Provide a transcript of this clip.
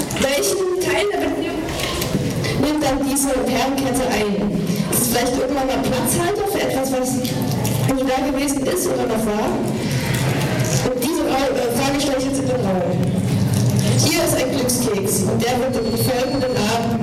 Welchen Teil der Beziehung nimmt dann diese Perlenkette ein? Ist es vielleicht irgendwann mal Platzhalter für etwas, was nie da gewesen ist oder noch war? Und diese Frage stelle ich jetzt in den Raum. Hier ist ein Glückskeks und der wird im folgenden Abend